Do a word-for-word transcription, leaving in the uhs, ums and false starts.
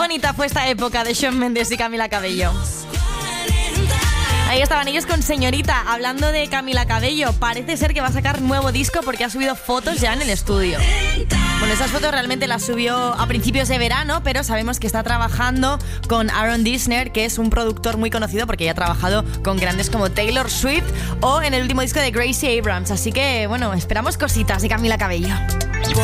bonita fue esta época de Shawn Mendes y Camila Cabello. Ahí estaban ellos con Señorita. Hablando de Camila Cabello, parece ser que va a sacar nuevo disco porque ha subido fotos ya en el estudio. Bueno, esas fotos realmente las subió a principios de verano, pero sabemos que está trabajando con Aaron Dessner, que es un productor muy conocido porque ya ha trabajado con grandes como Taylor Swift o en el último disco de Gracie Abrams. Así que, bueno, esperamos cositas de Camila Cabello.